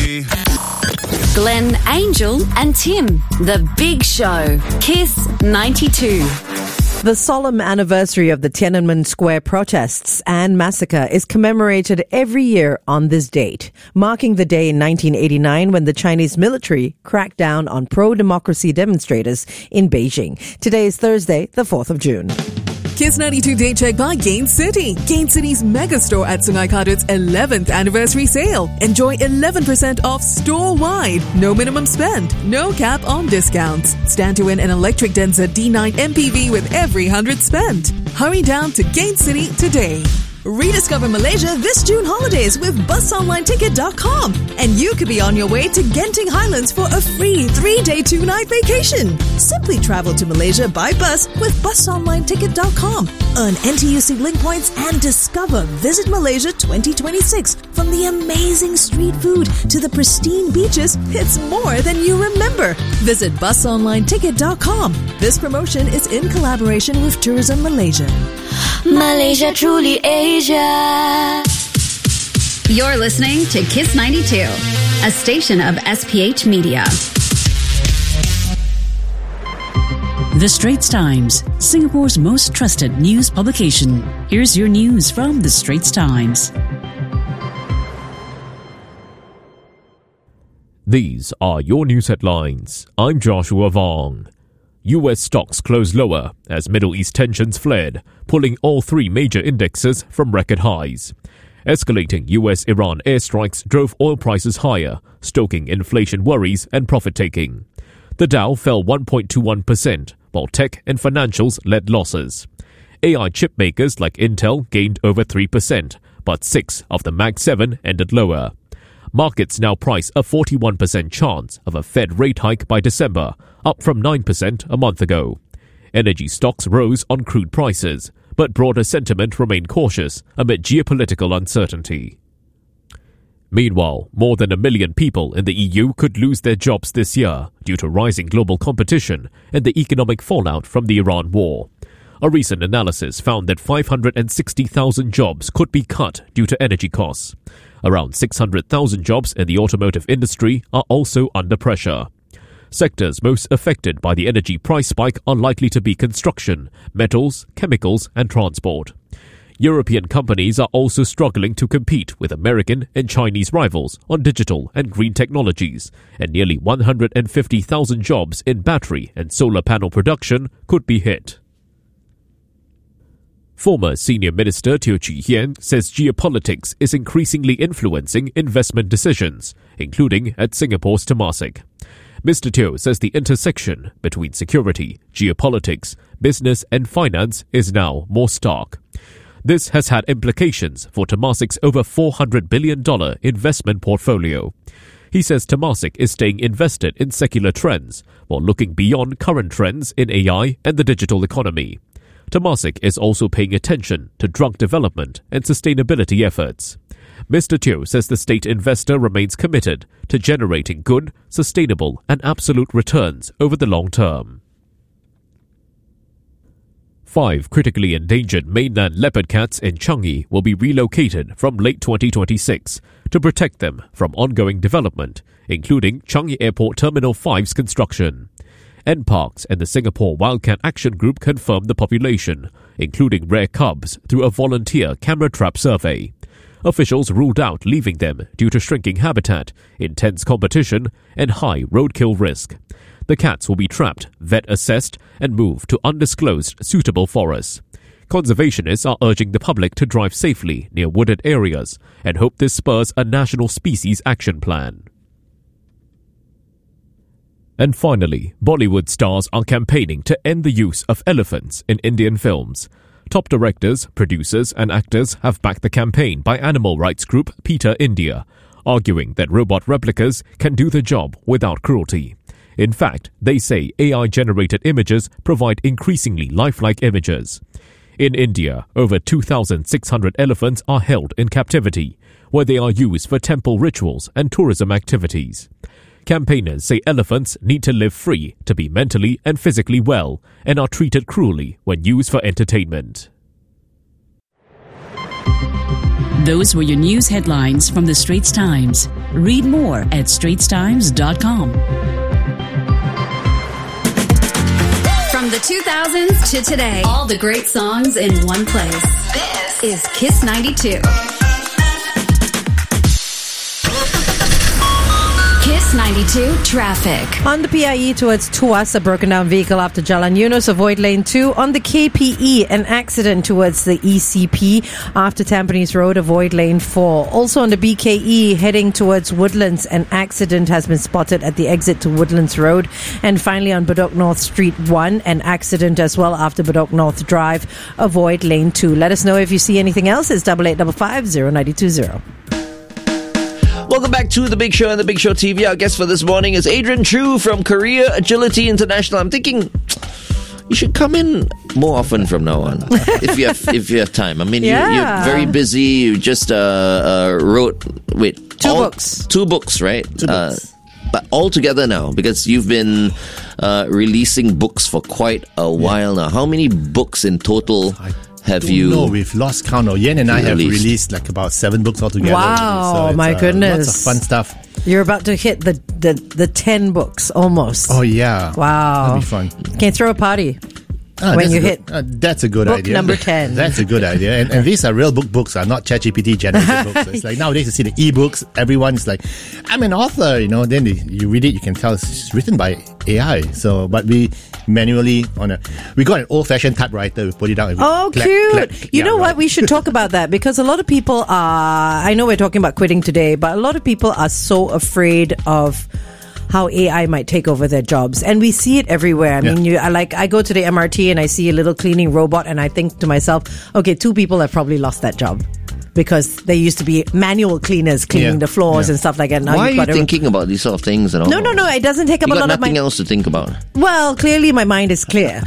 me. Glenn, Angel and Tim. The Big Show. Kiss 92. The solemn anniversary of the Tiananmen Square protests and massacre is commemorated every year on this date, marking the day in 1989 when the Chinese military cracked down on pro-democracy demonstrators in Beijing. Today is Thursday, the 4th of June. Kiss 92 Day Check by Gain City. Gain City's mega store at Sungai Kadut's 11th anniversary sale. Enjoy 11% off store-wide. No minimum spend. No cap on discounts. Stand to win an electric Denza D9 MPV with every 100 spent. Hurry down to Gain City today. Rediscover Malaysia this June holidays with busonlineticket.com. And you could be on your way to Genting Highlands for a free 3-day 2-night vacation. Simply travel to Malaysia by bus with busonlineticket.com. Earn NTUC link points and discover Visit Malaysia 2026. From the amazing street food to the pristine beaches, it's more than you remember. Visit busonlineticket.com. This promotion is in collaboration with Tourism Malaysia. Malaysia, truly Asia. You're listening to Kiss 92, a station of SPH Media. The Straits Times, Singapore's most trusted news publication. Here's your news from The Straits Times. These are your news headlines. I'm Joshua Vong. US stocks closed lower as Middle East tensions flared, pulling all three major indexes from record highs. Escalating US-Iran airstrikes drove oil prices higher, stoking inflation worries and profit-taking. The Dow fell 1.21%, while tech and financials led losses. AI chip makers like Intel gained over 3%, but 6 of the Mag 7 ended lower. Markets now price a 41% chance of a Fed rate hike by December, up from 9% a month ago. Energy stocks rose on crude prices, but broader sentiment remained cautious amid geopolitical uncertainty. Meanwhile, more than 1 million people in the EU could lose their jobs this year due to rising global competition and the economic fallout from the Iran war. A recent analysis found that 560,000 jobs could be cut due to energy costs. Around 600,000 jobs in the automotive industry are also under pressure. Sectors most affected by the energy price spike are likely to be construction, metals, chemicals, and transport. European companies are also struggling to compete with American and Chinese rivals on digital and green technologies, and nearly 150,000 jobs in battery and solar panel production could be hit. Former Senior Minister Teo Chee Hean says geopolitics is increasingly influencing investment decisions, including at Singapore's Temasek. Mr. Teo says the intersection between security, geopolitics, business and finance is now more stark. This has had implications for Temasek's over $400 billion investment portfolio. He says Temasek is staying invested in secular trends while looking beyond current trends in AI and the digital economy. Temasek is also paying attention to drug development and sustainability efforts. Mr. Teo says the state investor remains committed to generating good, sustainable and absolute returns over the long term. 5 critically endangered mainland leopard cats in Changi will be relocated from late 2026 to protect them from ongoing development, including Changi Airport Terminal 5's construction. NParks and the Singapore Wildcat Action Group confirmed the population, including rare cubs, through a volunteer camera trap survey. Officials ruled out leaving them due to shrinking habitat, intense competition, and high roadkill risk. The cats will be trapped, vet-assessed, and moved to undisclosed suitable forests. Conservationists are urging the public to drive safely near wooded areas and hope this spurs a national species action plan. And finally, Bollywood stars are campaigning to end the use of elephants in Indian films. Top directors, producers and actors have backed the campaign by animal rights group PETA India, arguing that robot replicas can do the job without cruelty. In fact, they say AI-generated images provide increasingly lifelike images. In India, over 2,600 elephants are held in captivity, where they are used for temple rituals and tourism activities. Campaigners say elephants need to live free to be mentally and physically well and are treated cruelly when used for entertainment. Those were your news headlines from The Straits Times. Read more at straitstimes.com. From the 2000s to today, all the great songs in one place. This is Kiss 92. Kiss 92 traffic. On the PIE towards Tuas, a broken down vehicle after Jalan Yunus, avoid lane 2. On the KPE, an accident towards the ECP after Tampines Road, avoid lane 4. Also on the BKE, heading towards Woodlands, an accident has been spotted at the exit to Woodlands Road. And finally on Bedok North Street 1, an accident as well after Bedok North Drive, avoid lane 2. Let us know if you see anything else. It's 8855-0920. Welcome back to The Big Show and The Big Show TV. Our guest for this morning is Adrian Chu from Career Agility International. I'm thinking you should come in more often from now on, if you have time. I mean, you're very busy. You just wrote two books. Two books, right? 2 books. But all together now, because you've been releasing books for quite a while now. How many books in total have you? No, we've lost count. Yen and I have released like about 7 books altogether. Wow, so my goodness. Lots of fun stuff. You're about to hit the 10 books almost. Oh, yeah. Wow. That'll be fun. Can you throw a party? When you hit that's a good book idea. number 10. That's a good idea. And these are real books, are not ChatGPT generated books. It's like nowadays you see the ebooks, everyone's like, I'm an author, then you read it, you can tell it's written by AI. So, but we manually we got an old-fashioned typewriter, we put it down. Oh, cute. You know what? We should talk about that because a lot of people are, I know we're talking about quitting today, but a lot of people are so afraid of how AI might take over their jobs. And we see it everywhere. I mean, I go to the MRT and I see a little cleaning robot and I think to myself, okay, 2 people have probably lost that job because they used to be manual cleaners cleaning the floors and stuff like that. Now why are you thinking about these sort of things and all? No. It doesn't take up a lot of my... nothing else to think about. Well, clearly my mind is clear.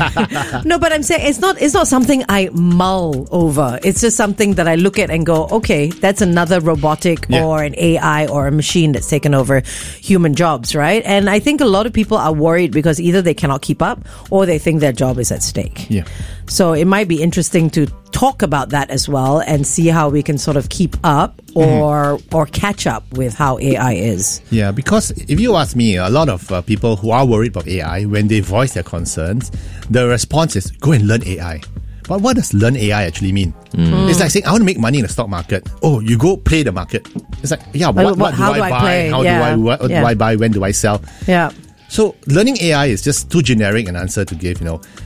No, but I'm saying it's not something I mull over. It's just something that I look at and go, okay, that's another robotic or an AI or a machine that's taken over human jobs, right? And I think a lot of people are worried because either they cannot keep up or they think their job is at stake. Yeah. So it might be interesting to talk about that as well and see how we can sort of keep up or catch up with how AI is. Yeah, because if you ask me, a lot of people who are worried about AI, when they voice their concerns, the response is go and learn AI. But what does learn AI actually mean? It's like saying, I want to make money in the stock market. Oh, you go play the market. It's like, what do I buy? How do I buy? When do I sell? Yeah. So learning AI is just too generic an answer to give.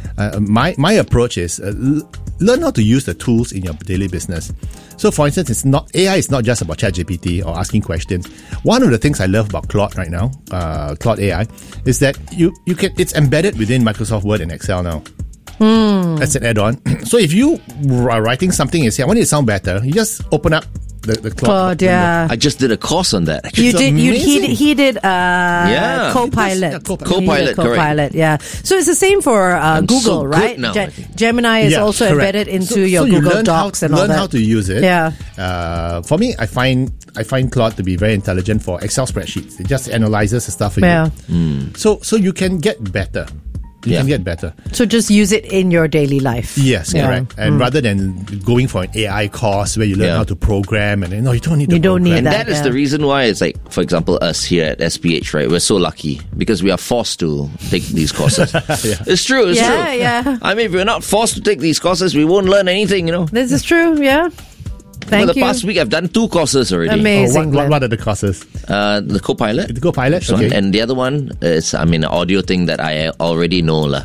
My approach is learn how to use the tools in your daily business. So, for instance, AI is not just about ChatGPT or asking questions. One of the things I love about Claude right now, Claude AI, is that it's embedded within Microsoft Word and Excel now. That's an add-on. So if you are writing something and say, I want it to sound better, you just open up the Claude. Yeah. I just did a course on that. Actually. He did Copilot. Copilot, yeah. So it's the same for Google, right? Now, Gemini is also embedded into your Google Docs and all that. Learn how to use it. Yeah. For me, I find Claude to be very intelligent for Excel spreadsheets. It just analyzes the stuff for you. So you can get better. You can get better. So just use it in your daily life. Yes, correct. And rather than going for an AI course where you learn how to program, and you don't need to program. And that is the reason why it's like, for example, us here at SPH, right? We're so lucky because we are forced to take these courses. It's true. It's true. Yeah. I mean, if we're not forced to take these courses, we won't learn anything, This is true, yeah. Thank you. For the past week, I've done 2 courses already. Amazing. What are the courses? The Copilot. The Copilot, okay. And the other one is, an audio thing that I already know.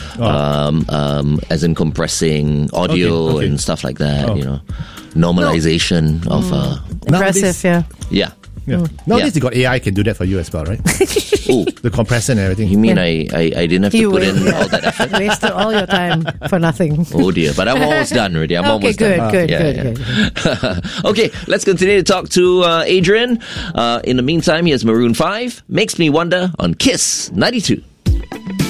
As in compressing audio and stuff like that, normalization of... Impressive, Yeah. Nowadays, you got AI can do that for you as well, right? The compressor and everything. You mean I didn't have to put in all that effort? Wasted all your time for nothing. Oh dear, but I'm almost done already. Almost done. Good. Okay, let's continue to talk to Adrian. In the meantime, here's Maroon 5, Makes Me Wonder on Kiss 92.